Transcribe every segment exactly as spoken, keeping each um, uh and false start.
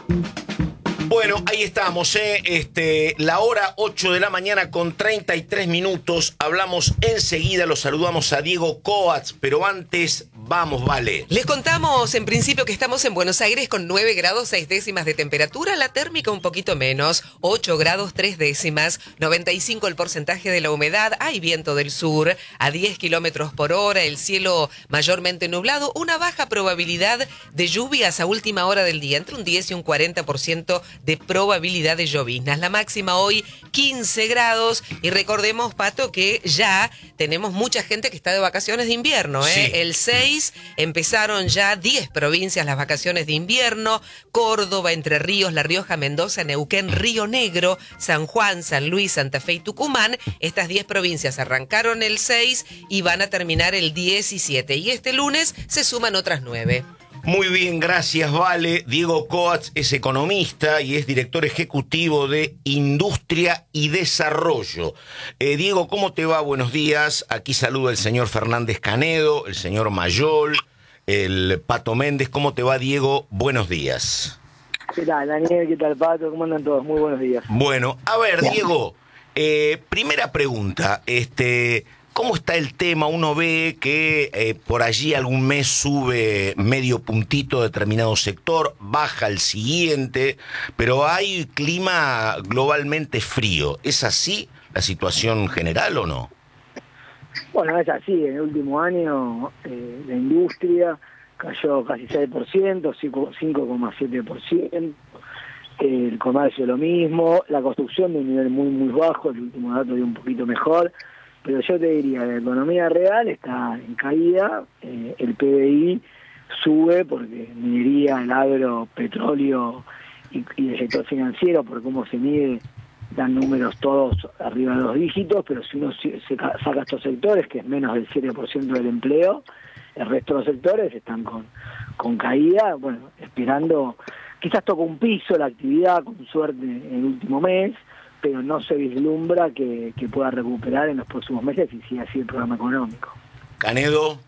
Bueno, ahí estamos, ¿eh? Este, la hora ocho de la mañana con treinta y tres minutos. Hablamos enseguida, los saludamos a Diego Coats, pero antes, vamos, vale. Les contamos en principio que estamos en Buenos Aires con nueve grados seis décimas de temperatura, la térmica un poquito menos, ocho grados tres décimas, noventa y cinco el porcentaje de la humedad, hay viento del sur a diez kilómetros por hora, el cielo mayormente nublado, una baja probabilidad de lluvias a última hora del día, entre un diez y un cuarenta por ciento de probabilidad de lloviznas. La máxima hoy quince grados y recordemos, Pato, que ya tenemos mucha gente que está de vacaciones de invierno, ¿eh? Sí. El seis empezaron ya diez provincias las vacaciones de invierno: Córdoba, Entre Ríos, La Rioja, Mendoza, Neuquén, Río Negro, San Juan, San Luis, Santa Fe y Tucumán. Estas diez provincias arrancaron el seis y van a terminar el diecisiete. Y este lunes se suman otras nueve. Muy bien, gracias, Vale. Diego Coats es economista y es director ejecutivo de Industria y Desarrollo. Eh, Diego, ¿cómo te va? Buenos días. Aquí saluda el señor Fernández Canedo, el señor Mayol, el Pato Méndez. ¿Cómo te va, Diego? Buenos días. ¿Qué tal, Daniel? ¿Qué tal, Pato? ¿Cómo andan todos? Muy buenos días. Bueno, a ver, Diego, eh, primera pregunta, este... ¿cómo está el tema? Uno ve que eh, por allí algún mes sube medio puntito determinado sector, baja el siguiente, pero hay clima globalmente frío. ¿Es así la situación general o no? Bueno, es así. En el último año eh, la industria cayó casi seis por ciento, cinco coma siete por ciento. El comercio lo mismo. La construcción de un nivel muy, muy bajo. El último dato dio un poquito mejor. Pero yo te diría, la economía real está en caída, eh, el P B I sube porque minería, el agro, petróleo y, y el sector financiero, por cómo se mide, dan números todos arriba de dos dígitos, pero si uno se, se saca estos sectores, que es menos del siete por ciento del empleo, el resto de los sectores están con, con caída, bueno, esperando, quizás toca un piso la actividad, con suerte, en el último mes, pero no se vislumbra que, que pueda recuperar en los próximos meses y siga así el programa económico. Canedo.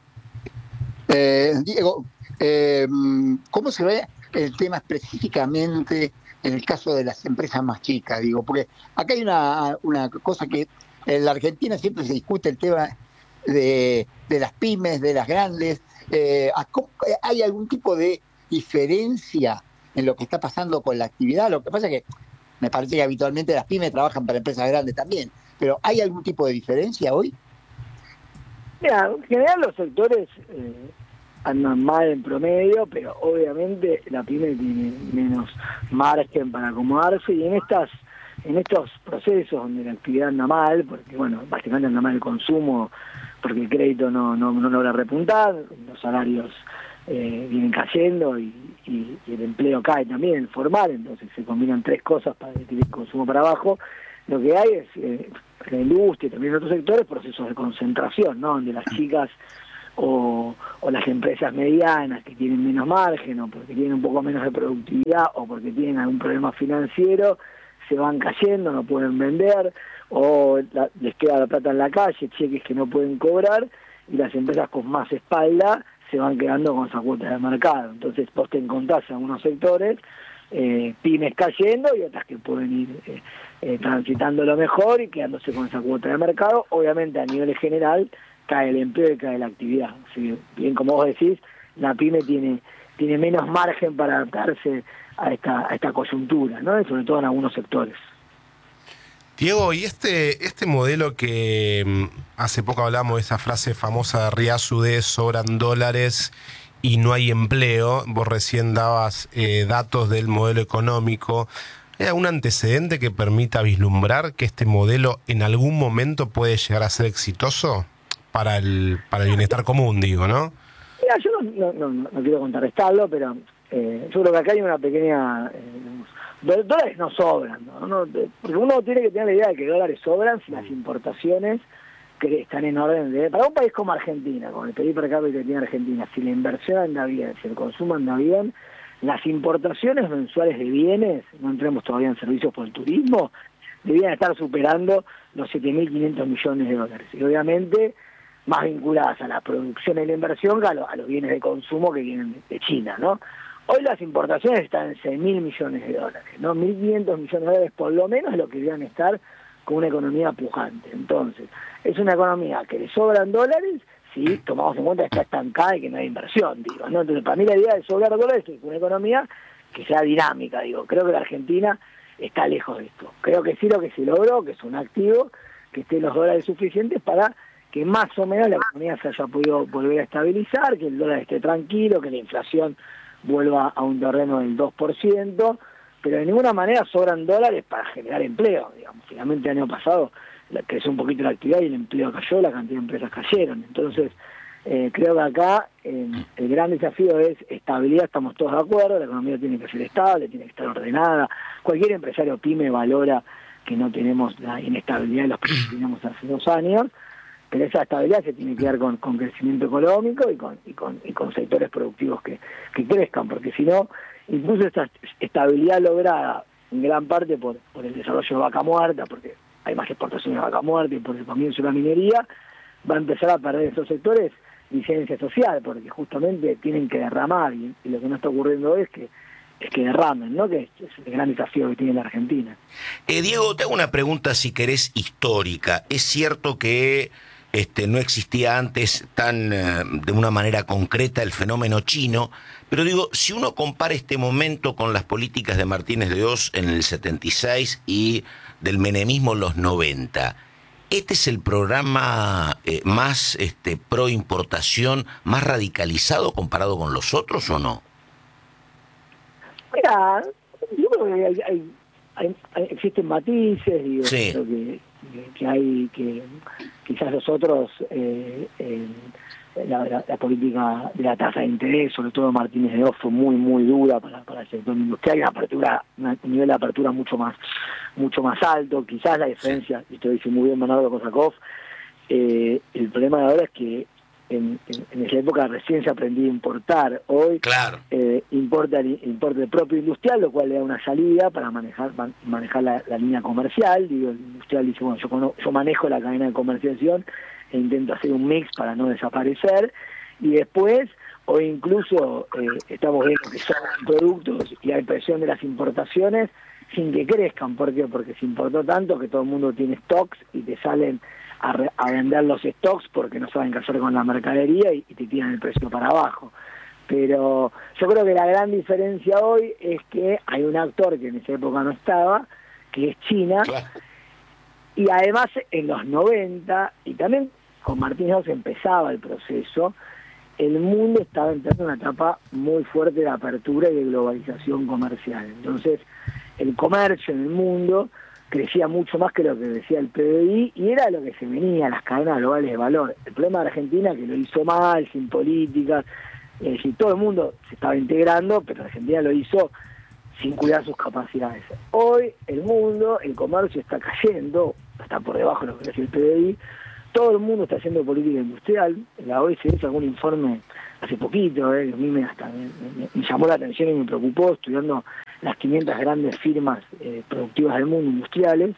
Eh, Diego, eh, ¿cómo se ve el tema específicamente en el caso de las empresas más chicas? Digo, porque acá hay una, una cosa que en la Argentina siempre se discute, el tema de, de las pymes, de las grandes. Eh, ¿Hay algún tipo de diferencia en lo que está pasando con la actividad? Lo que pasa es que me parece que habitualmente las pymes trabajan para empresas grandes también, pero ¿hay algún tipo de diferencia hoy? Mira, en general los sectores eh, andan mal en promedio, pero obviamente la pyme tiene menos margen para acomodarse, y en estas en estos procesos donde la actividad anda mal, porque bueno, básicamente anda mal el consumo, porque el crédito no, no, no logra repuntar, los salarios Eh, vienen cayendo y, y, y el empleo cae también, el formal, entonces se combinan tres cosas para que el consumo para abajo. Lo que hay es, eh, en la industria y también en otros sectores, procesos de concentración, ¿no? Donde las chicas o, o las empresas medianas que tienen menos margen, o porque tienen un poco menos de productividad, o porque tienen algún problema financiero, se van cayendo, no pueden vender, o la, les queda la plata en la calle, cheques que no pueden cobrar, y las empresas con más espalda se van quedando con esa cuota de mercado. Entonces vos te encontrás en algunos sectores, eh, pymes cayendo y otras que pueden ir eh, eh, transitando lo mejor y quedándose con esa cuota de mercado. Obviamente a nivel general cae el empleo y cae la actividad. Así, bien como vos decís, la pyme tiene tiene menos margen para adaptarse a esta a esta coyuntura, ¿no? Y sobre todo en algunos sectores. Diego, y este, este modelo que mmm, hace poco hablamos de esa frase famosa de Riazu de sobran dólares y no hay empleo, vos recién dabas eh, datos del modelo económico, ¿hay algún antecedente que permita vislumbrar que este modelo en algún momento puede llegar a ser exitoso para el, para el bienestar común, digo, ¿no? Mira, yo no, no, no, no quiero contrarrestarlo, pero eh, yo creo que acá hay una pequeña... Eh, Los dólares no sobran, ¿no? No, porque uno tiene que tener la idea de que dólares sobran si las importaciones que están en orden de... Para un país como Argentina, con el P I B per cápita que tiene Argentina, si la inversión anda bien, si el consumo anda bien, las importaciones mensuales de bienes, no entremos todavía en servicios por el turismo, debían estar superando los siete mil quinientos millones de dólares. Y obviamente más vinculadas a la producción y la inversión que a, lo, a los bienes de consumo que vienen de China, ¿no? Hoy las importaciones están en seis mil millones de dólares, ¿no? mil quinientos millones de dólares por lo menos es lo que deberían estar con una economía pujante. Entonces, es una economía que le sobran dólares si tomamos en cuenta que está estancada y que no hay inversión, digo, ¿no? Entonces, para mí la idea de sobrar dólares es una economía que sea dinámica, digo. Creo que la Argentina está lejos de esto. Creo que sí lo que se logró, que es un activo, que estén los dólares suficientes para que más o menos la economía se haya podido volver a estabilizar, que el dólar esté tranquilo, que la inflación vuelva a un terreno del dos por ciento, pero de ninguna manera sobran dólares para generar empleo, digamos. Finalmente el año pasado creció un poquito la actividad y el empleo cayó, la cantidad de empresas cayeron. Entonces, eh, creo que acá eh, el gran desafío es estabilidad, estamos todos de acuerdo, la economía tiene que ser estable, tiene que estar ordenada. Cualquier empresario pyme valora que no tenemos la inestabilidad de los precios que teníamos hace dos años, pero esa estabilidad se tiene que dar con, con crecimiento económico y con, y con, y con sectores productivos que, que crezcan, porque si no, incluso esa estabilidad lograda en gran parte por, por el desarrollo de vaca muerta, porque hay más exportaciones de vaca muerta y por el comienzo de la minería, va a empezar a perder esos sectores licencia social, porque justamente tienen que derramar, y, y lo que no está ocurriendo hoy es que es que derramen, ¿no? Que es, es el gran desafío que tiene la Argentina. Eh, Diego, te hago una pregunta, si querés, histórica. Es cierto que Este, no existía antes tan eh, de una manera concreta el fenómeno chino, pero digo, si uno compara este momento con las políticas de Martínez de Oz en el setenta y seis y del menemismo en los noventa, ¿este es el programa eh, más este, pro importación, más radicalizado comparado con los otros o no? Mira, yo creo que hay, hay, hay, hay, existen matices, digo, sí. Creo que, que hay que quizás los otros eh, eh, la, la, la política de la tasa de interés, sobre todo Martínez de Oz, fue muy muy dura para, para el sector industrial, hay una apertura, un nivel de apertura mucho más mucho más alto. Quizás la diferencia, y esto dice muy bien Manolo Kosakov, eh, el problema de ahora es que en, en, en esa época recién se aprendía a importar. Hoy claro. eh, importa, importa el propio industrial, lo cual le da una salida para manejar man, manejar la, la línea comercial. Digo, el industrial dice, bueno, yo, cono, yo manejo la cadena de comercialización e intento hacer un mix para no desaparecer. Y después, hoy incluso eh, estamos viendo que sobran productos y hay presión de las importaciones sin que crezcan. ¿Por qué? Porque se importó tanto que todo el mundo tiene stocks y te salen A, re, a vender los stocks porque no saben qué hacer con la mercadería y, y te tiran el precio para abajo. Pero yo creo que la gran diferencia hoy es que hay un actor que en esa época no estaba, que es China, claro. Y además en los noventa, y también con Martínez Oz empezaba el proceso, el mundo estaba entrando en una etapa muy fuerte de apertura y de globalización comercial. Entonces, el comercio en el mundo crecía mucho más que lo que decía el P B I y era lo que se venía, las cadenas globales de valor. El problema de Argentina que lo hizo mal, sin políticas, es decir, todo el mundo se estaba integrando, pero Argentina lo hizo sin cuidar sus capacidades. Hoy el mundo, el comercio está cayendo, está por debajo de lo que decía el P B I, todo el mundo está haciendo política industrial. La O E C D sacó un informe hace poquito, eh, a mí me, hasta me, me, me llamó la atención y me preocupó estudiando las quinientas grandes firmas eh, productivas del mundo industriales,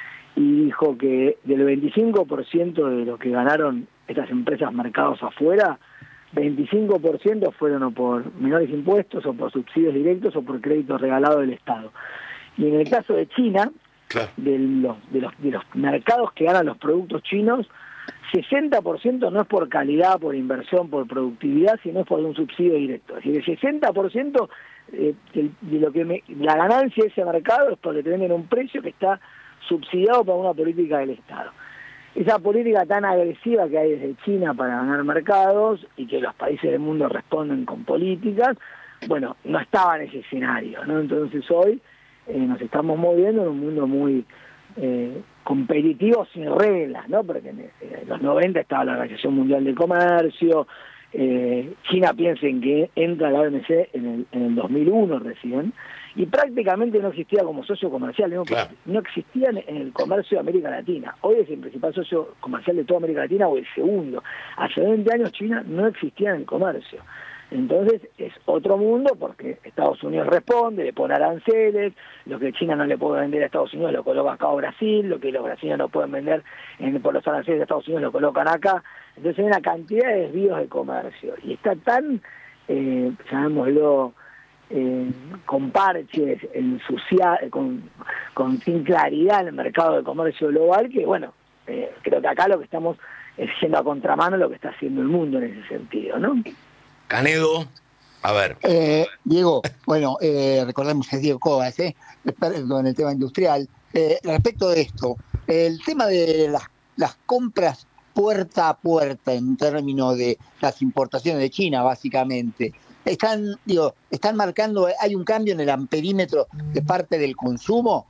y dijo que del veinticinco por ciento de lo que ganaron estas empresas mercados afuera, veinticinco por ciento fueron o por menores impuestos, o por subsidios directos, o por créditos regalados del Estado. Y en el caso de China, claro. de, los, de, los, de los mercados que ganan los productos chinos, sesenta por ciento no es por calidad, por inversión, por productividad, sino es por un subsidio directo. Es decir, el sesenta por ciento eh, de, de lo que me, la ganancia de ese mercado es porque te venden un precio que está subsidiado por una política del Estado. Esa política tan agresiva que hay desde China para ganar mercados y que los países del mundo responden con políticas, bueno, no estaba en ese escenario, ¿no? Entonces hoy eh, nos estamos moviendo en un mundo muy eh, competitivo sin reglas, ¿no? Porque en, en los noventa estaba la Organización Mundial del Comercio, eh, China piensen que entra a la O M C en el, en el dos mil uno recién, y prácticamente no existía como socio comercial, ¿no? Claro. No existía en el comercio de América Latina. Hoy es el principal socio comercial de toda América Latina, o el segundo. Hace veinte años China no existía en el comercio. Entonces es otro mundo, porque Estados Unidos responde, le pone aranceles, lo que China no le puede vender a Estados Unidos lo coloca acá a Brasil, lo que los brasileños no pueden vender en, por los aranceles de Estados Unidos lo colocan acá. Entonces hay una cantidad de desvíos de comercio, y está tan, eh, llamémoslo, eh, con parches, ensuciar, con, con sin claridad en el mercado de comercio global, que bueno, eh, creo que acá lo que estamos es yendo a contramano lo que está haciendo el mundo en ese sentido, ¿no? Canedo, a ver. Eh, Diego, bueno, eh, recordemos que es Diego Kovacs, ¿eh? Experto en el tema industrial. Eh, respecto de esto, el tema de las, las compras puerta a puerta en términos de las importaciones de China, básicamente, están, digo, están marcando, hay un cambio en el amperímetro de parte del consumo.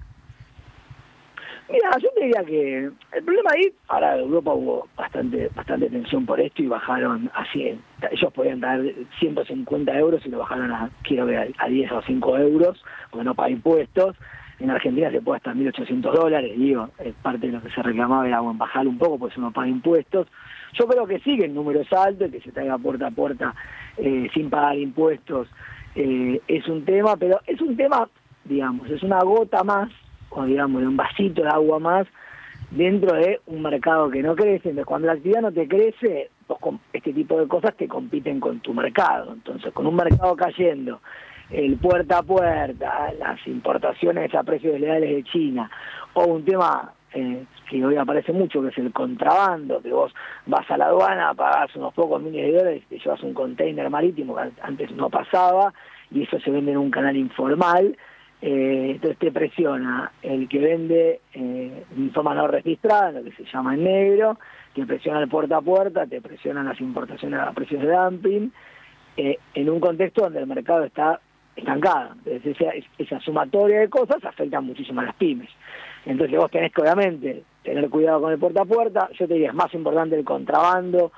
Mira, yo te diría que el problema ahí, ahora en Europa hubo bastante bastante tensión por esto y bajaron a cien. Ellos podían dar ciento cincuenta euros y lo bajaron a, quiero ver, a diez o cinco euros, porque no paga impuestos. En Argentina se puede hasta mil ochocientos dólares, digo, es parte de lo que se reclamaba era bueno, bajar un poco, porque uno paga impuestos. Yo creo que sí, que el número es alto, que se traiga puerta a puerta eh, sin pagar impuestos eh, es un tema, pero es un tema, digamos, es una gota más, o digamos, de un vasito de agua más, dentro de un mercado que no crece. Entonces, cuando la actividad no te crece, vos con este tipo de cosas te compiten con tu mercado. Entonces, con un mercado cayendo, el puerta a puerta, las importaciones a precios desleales de China, o un tema eh, que hoy aparece mucho, que es el contrabando, que vos vas a la aduana, pagás unos pocos miles de dólares, te llevas un container marítimo que antes no pasaba, y eso se vende en un canal informal. Eh, entonces te presiona el que vende eh, en forma no registrada, lo que se llama en negro, te presiona el puerta a puerta, te presionan las importaciones a precios de dumping, eh, en un contexto donde el mercado está estancado. Entonces esa, esa sumatoria de cosas afecta muchísimo a las pymes. Entonces vos tenés que obviamente tener cuidado con el puerta a puerta. Yo te diría, es más importante el contrabando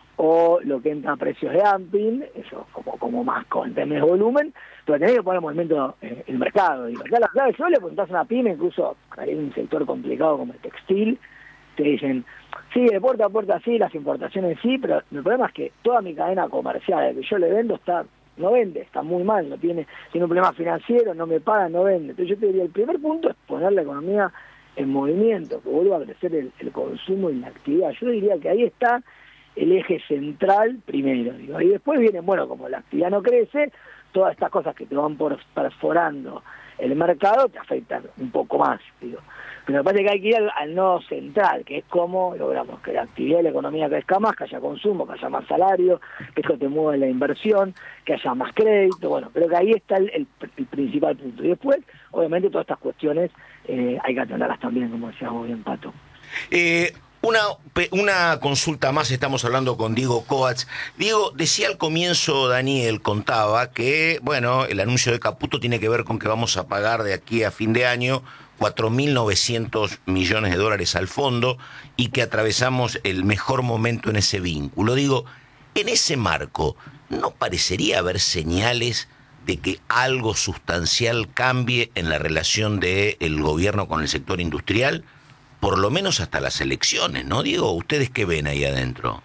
o lo que entra a precios de dumping, eso como, como más con temes de volumen, pero tenés que poner en movimiento eh, el mercado. Y acá la clave, yo le preguntás a una pyme, incluso hay un sector complicado como el textil, te dicen, sí, de puerta a puerta sí, las importaciones sí, pero el problema es que toda mi cadena comercial, el que yo le vendo está no vende, está muy mal, no tiene, tiene un problema financiero, no me paga, no vende. Entonces yo te diría, el primer punto es poner la economía en movimiento, que vuelva a crecer el, el consumo y la actividad. Yo diría que ahí está el eje central primero, digo. Y después vienen, bueno, como la actividad no crece, todas estas cosas que te van por, perforando el mercado te afectan un poco más, digo. Pero me parece que hay que ir al, al nodo central, que es cómo logramos que la actividad y la economía crezca más, que haya consumo, que haya más salario, que eso te mueva la inversión, que haya más crédito. Bueno, creo que ahí está el, el, el principal punto. Y después, obviamente, todas estas cuestiones eh, hay que atenderlas también, como decías vos bien, Pato. Eh, una, una consulta más, estamos hablando con Diego Kovacs. Diego, decía al comienzo, Daniel contaba que, bueno, el anuncio de Caputo tiene que ver con que vamos a pagar de aquí a fin de año cuatro mil novecientos millones de dólares al fondo y que atravesamos el mejor momento en ese vínculo. Digo, en ese marco, ¿no parecería haber señales de que algo sustancial cambie en la relación del gobierno con el sector industrial? Por lo menos hasta las elecciones, ¿no, Diego? ¿Ustedes qué ven ahí adentro?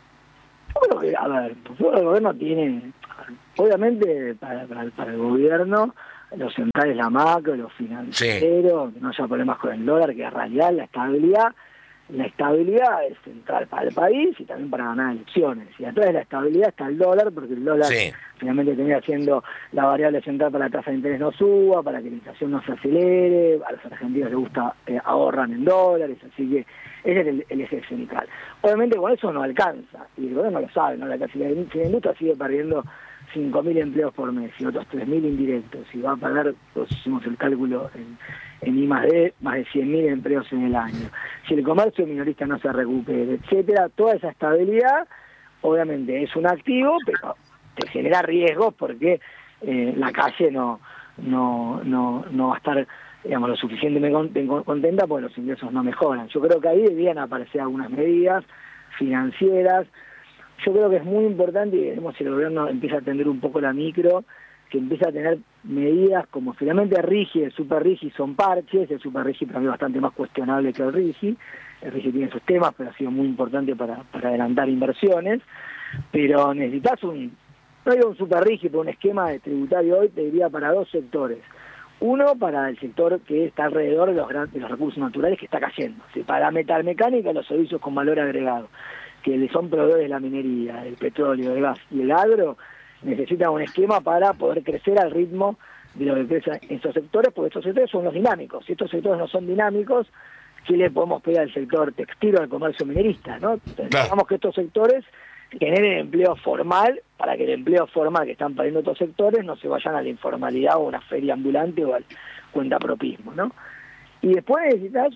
Bueno, que, a ver, pues, el gobierno tiene, obviamente, para, para, para el gobierno, los centrales, la macro, los financieros, sí. No haya problemas con el dólar, que en realidad la estabilidad, la estabilidad es central para el país y también para ganar elecciones. Y atrás de la estabilidad está el dólar, porque el dólar sí. finalmente termina siendo la variable central para que la tasa de interés no suba, para que la inflación no se acelere, a los argentinos les gusta, eh, ahorran en dólares, así que ese es el, el eje central. Obviamente con eso no alcanza, y el gobierno lo sabe, ¿no? La, si la, si la industria sigue perdiendo cinco mil empleos por mes y otros tres mil indirectos, y va a pagar, pues hicimos el cálculo en, en I más D, más de cien mil empleos en el año. Si el comercio minorista no se recupera, etcétera, toda esa estabilidad obviamente es un activo, pero te genera riesgos porque eh, la calle no, no, no, no va a estar, digamos, lo suficientemente contenta porque los ingresos no mejoran. Yo creo que ahí debían aparecer algunas medidas financieras. Yo creo que es muy importante, y veremos si el gobierno empieza a atender un poco la micro, que empieza a tener medidas como finalmente RIGI, el Super RIGI son parches, el Super RIGI para mí es bastante más cuestionable que el RIGI, el RIGI tiene sus temas, pero ha sido muy importante para, para adelantar inversiones, pero necesitas un, no digo un Super RIGI, pero un esquema de tributario hoy te diría para dos sectores. Uno, para el sector que está alrededor de los, grandes, de los recursos naturales que está cayendo, ¿sí? Para la metalmecánica, los servicios con valor agregado, que son proveedores de la minería, del petróleo, del gas y el agro, necesitan un esquema para poder crecer al ritmo de lo que crecen estos sectores, porque estos sectores son los dinámicos. Si estos sectores no son dinámicos, ¿qué le podemos pedir al sector textil o al comercio minerista, ¿no? Necesitamos que estos sectores generen empleo formal, para que el empleo formal que están perdiendo otros sectores no se vayan a la informalidad o a una feria ambulante o al cuentapropismo, ¿no? Y después necesitas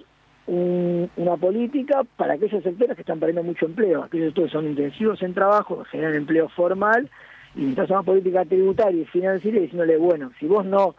un, una política para aquellos sectores que están perdiendo mucho empleo, aquellos sectores que son intensivos en trabajo, generan empleo formal, y necesitas una política tributaria y financiera diciéndole, bueno, si vos no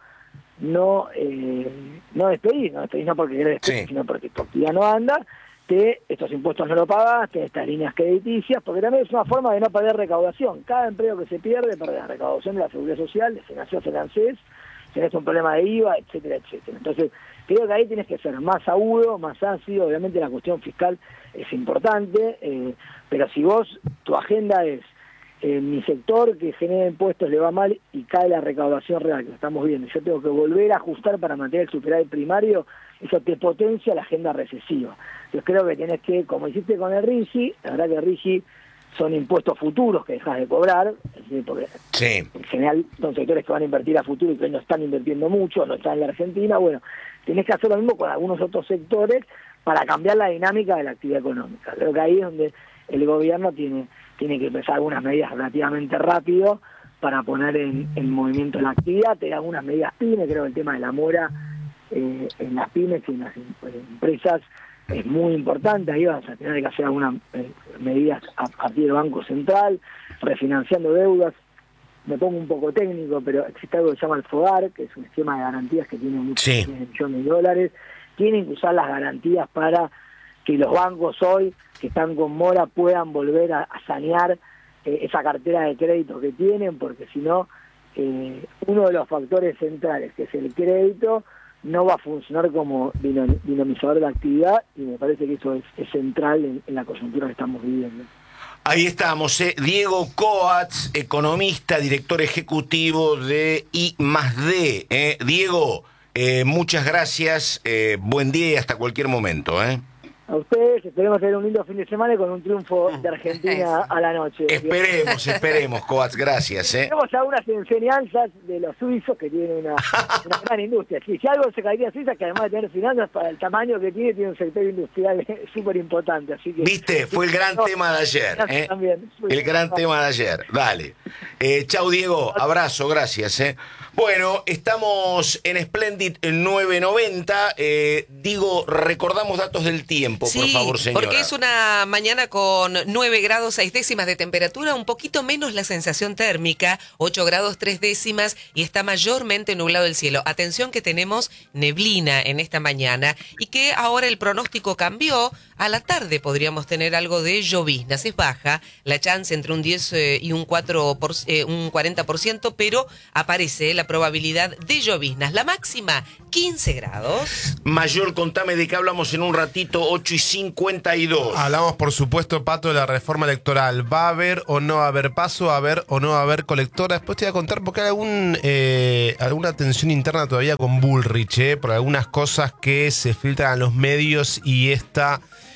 no eh, no despedís, no despedís no porque querés despedir, sí, sino porque tu actividad no anda, te, estos impuestos no lo pagás, tenés estas líneas crediticias, porque también es una forma de no perder recaudación. Cada empleo que se pierde, pierde la recaudación de la seguridad social, de financiación financiera, tenés un problema de I V A, etcétera, etcétera. Entonces, creo que ahí tienes que ser más agudo, más ácido. Obviamente la cuestión fiscal es importante, eh, pero si vos, tu agenda es en mi sector que genera impuestos le va mal y cae la recaudación real, que lo estamos viendo, yo tengo que volver a ajustar para mantener el superávit primario, eso te potencia la agenda recesiva. Yo creo que tienes que, como hiciste con el RIGI, la verdad que el RIGI son impuestos futuros que dejas de cobrar, es decir, porque sí, en general son sectores que van a invertir a futuro y que no están invirtiendo mucho, no están en la Argentina. Bueno, tenés que hacer lo mismo con algunos otros sectores para cambiar la dinámica de la actividad económica. Creo que ahí es donde el gobierno tiene tiene que empezar algunas medidas relativamente rápido para poner en, en movimiento la actividad, tener algunas medidas pymes. Creo que el tema de la mora eh, en las pymes y en las empresas es muy importante. Ahí vas a tener que hacer algunas eh, medidas a partir del Banco Central, refinanciando deudas. Me pongo un poco técnico, pero existe algo que se llama el FOGAR, que es un esquema de garantías que tiene muchos sí. millones de dólares. Tienen que usar las garantías para que los bancos hoy que están con mora puedan volver a, a sanear eh, esa cartera de crédito que tienen, porque si no, eh, uno de los factores centrales, que es el crédito, no va a funcionar como dinamizador de la actividad, y me parece que eso es, es central en, en la coyuntura que estamos viviendo. Ahí estamos, eh. Diego Coats, economista, director ejecutivo de I más D. Eh. Diego, eh, muchas gracias, eh, buen día y hasta cualquier momento. Eh. A ustedes, esperemos tener un lindo fin de semana con un triunfo de Argentina a la noche. Esperemos, esperemos, Coats, gracias. ¿eh? Tenemos algunas enseñanzas de los suizos que tienen una, una gran industria. Si, si algo se caería a Suiza, que además de tener finanzas, para el tamaño que tiene, tiene un sector industrial súper importante. Así que, ¿viste? Fue el gran no, tema de ayer. ¿eh? También, el gran no. tema de ayer. Dale. Eh, chau, Diego. Abrazo, gracias. ¿eh? Bueno, estamos en Splendid nueve noventa. Eh, digo, recordamos datos del tiempo, sí, por favor, señora. Porque es una mañana con nueve grados seis décimas de temperatura, un poquito menos la sensación térmica, ocho grados tres décimas, y está mayormente nublado el cielo. Atención que tenemos neblina en esta mañana y que ahora el pronóstico cambió. A la tarde podríamos tener algo de lloviznas, es baja la chance entre un diez y un, cuatro por, eh, un cuarenta por ciento, pero aparece la probabilidad de lloviznas. La máxima, quince grados. Mayor, contame de qué hablamos en un ratito, ocho y cincuenta y dos. Hablamos, por supuesto, Pato, de la reforma electoral. ¿Va a haber o no va a haber paso? ¿Va a haber o no va a haber colectora? Después te voy a contar porque hay algún, eh, alguna tensión interna todavía con Bullrich, eh, por algunas cosas que se filtran a los medios y esta...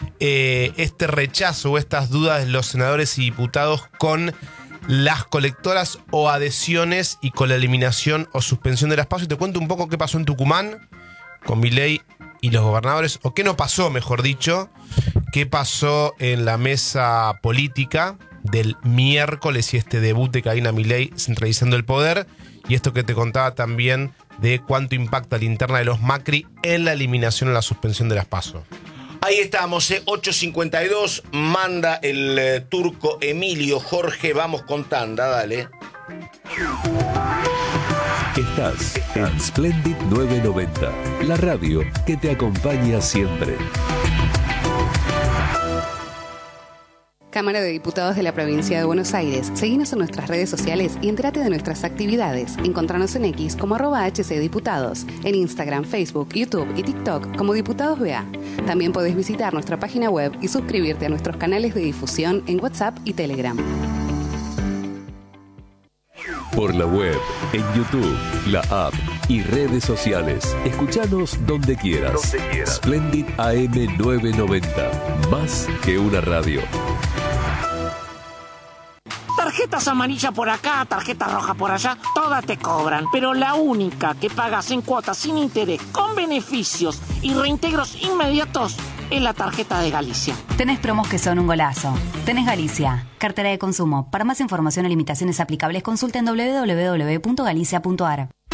Eh, este rechazo o estas dudas de los senadores y diputados con las colectoras o adhesiones y con la eliminación o suspensión del espacio. Te cuento un poco qué pasó en Tucumán con Milei y los gobernadores, o qué no pasó, mejor dicho, qué pasó en la mesa política del miércoles y este debut de Karina Milei centralizando el poder, y esto que te contaba también de cuánto impacta la interna de los Macri en la eliminación o la suspensión de las PASO. Ahí estamos, eh, ocho cincuenta y dos, manda el eh, turco Emilio. Jorge, vamos con tanda, dale. Estás en Splendid nueve noventa, la radio que te acompaña siempre. Cámara de Diputados de la Provincia de Buenos Aires. Seguinos en nuestras redes sociales y entérate de nuestras actividades. Encontranos en X como arroba hcdiputados, en Instagram, Facebook, YouTube y TikTok como Diputados B A. También podés visitar nuestra página web y suscribirte a nuestros canales de difusión en WhatsApp y Telegram. Por la web, en YouTube, la app y redes sociales. Escuchanos donde quieras. Donde quieras. Splendid A M nueve noventa. Más que una radio. tarjetas amarillas por acá, tarjeta roja por allá, todas te cobran. Pero la única que pagas en cuotas sin interés, con beneficios y reintegros inmediatos, es la tarjeta de Galicia. Tenés promos que son un golazo. Tenés Galicia, cartera de consumo. Para más información o limitaciones aplicables, consulta en doble u doble u doble u punto galicia punto a r.